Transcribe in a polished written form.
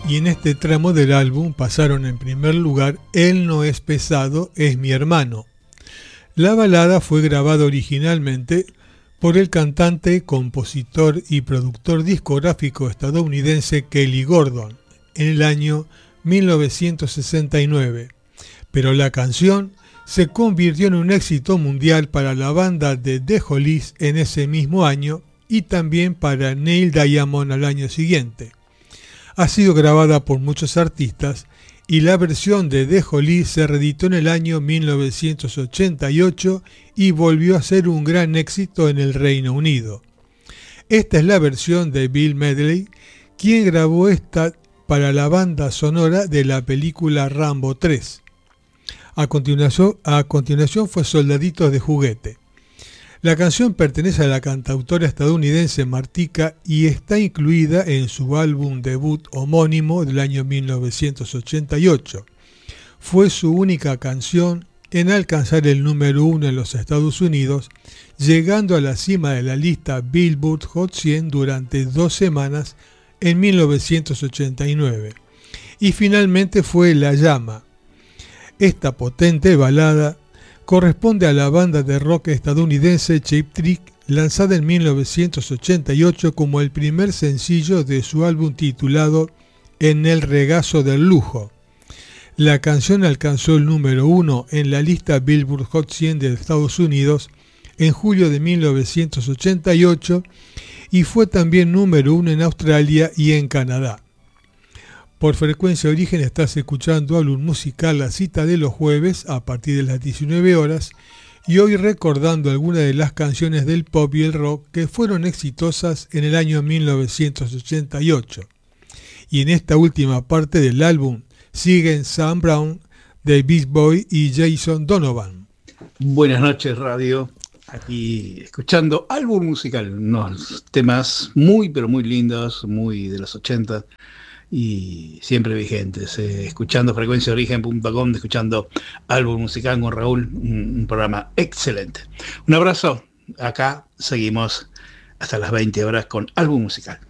y en este tramo del álbum pasaron en primer lugar Él no es pesado, es mi hermano. La balada fue grabada originalmente por el cantante, compositor y productor discográfico estadounidense Kelly Gordon en el año 1969, pero la canción se convirtió en un éxito mundial para la banda de The Hollies en ese mismo año y también para Neil Diamond al año siguiente. Ha sido grabada por muchos artistas y la versión de The Hollies se reeditó en el año 1988 y volvió a ser un gran éxito en el Reino Unido. Esta es la versión de Bill Medley, quien grabó esta para la banda sonora de la película Rambo 3. A continuación fue Soldaditos de Juguete. La canción pertenece a la cantautora estadounidense Martika y está incluida en su álbum debut homónimo del año 1988. Fue su única canción en alcanzar el número 1 en los Estados Unidos, llegando a la cima de la lista Billboard Hot 100 durante 2 semanas en 1989. Y finalmente fue La Llama. Esta potente balada corresponde a la banda de rock estadounidense Cheap Trick, lanzada en 1988 como el primer sencillo de su álbum titulado En el regazo del lujo. La canción alcanzó el número 1 en la lista Billboard Hot 100 de Estados Unidos en julio de 1988 y fue también número 1 en Australia y en Canadá. Por Frecuencia Origen estás escuchando álbum musical La Cita de los Jueves a partir de las 19 horas y hoy recordando algunas de las canciones del pop y el rock que fueron exitosas en el año 1988. Y en esta última parte del álbum siguen Sam Brown, The Beach Boy y Jason Donovan. Buenas noches, radio. Aquí escuchando álbum musical, unos temas muy pero muy lindos, muy de los 80 y siempre vigentes, escuchando frecuenciaorigen.com, escuchando álbum musical con Raúl, un programa excelente. Un abrazo, acá seguimos hasta las 20 horas con álbum musical.